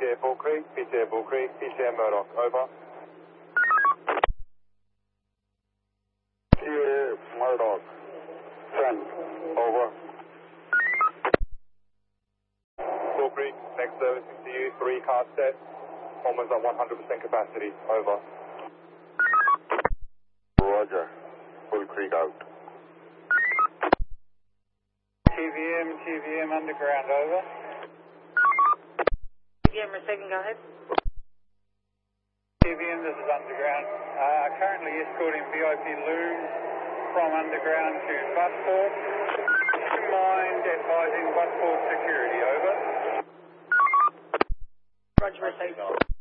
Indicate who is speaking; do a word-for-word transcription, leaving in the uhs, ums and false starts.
Speaker 1: A Bull Creek, P T A Bull Creek, P T A Murdoch, over.
Speaker 2: P T A Murdoch, send, over.
Speaker 1: Bull Creek, next servicing to you, three car set, almost at one hundred percent capacity, over.
Speaker 2: Roger, Bull Creek out.
Speaker 3: T V M, T V M underground, over.
Speaker 4: T V M receiving, go ahead.
Speaker 3: T V M, this is underground. Uh, currently escorting V I P Loom from underground to Buttport. Do you mind advising Buttport security, over?
Speaker 4: Roger, received.